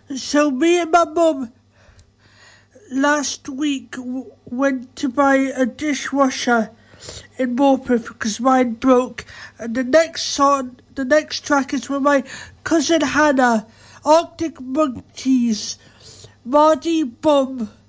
So me and my mum last week went to buy a dishwasher in Morpeth because mine broke. And the next track is with my cousin Hannah, Arctic Monkeys, Mardy Bum.